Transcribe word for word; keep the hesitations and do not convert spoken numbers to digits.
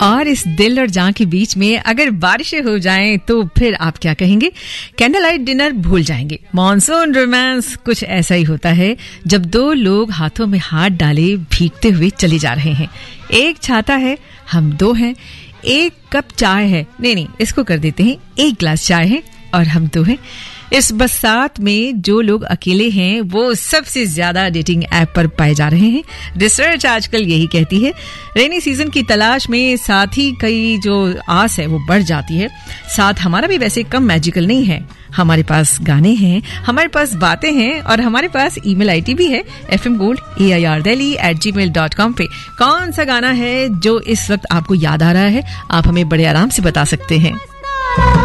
और इस दिल और जान के बीच में अगर बारिशें हो जाएं तो फिर आप क्या कहेंगे? कैंडल लाइट डिनर भूल जाएंगे। मॉनसून रोमांस कुछ ऐसा ही होता है जब दो लोग हाथों में हाथ डाले भीगते हुए चले जा रहे हैं। एक छाता है, हम दो हैं। एक कप चाय है, नहीं नहीं इसको कर देते हैं, एक गिलास चाय है और हम दो हैं। इस बरसात में जो लोग अकेले हैं वो सबसे ज्यादा डेटिंग ऐप पर पाए जा रहे हैं। रिसर्च आजकल यही कहती है। रेनी सीजन की तलाश में साथ ही कई जो आस है वो बढ़ जाती है। साथ हमारा भी वैसे कम मैजिकल नहीं है। हमारे पास गाने हैं, हमारे पास बातें हैं और हमारे पास ईमेल आईडी भी है F M gold A I R Delhi eight ji mail dot com पे। कौन सा गाना है जो इस वक्त आपको याद आ रहा है, आप हमें बड़े आराम से बता सकते हैं।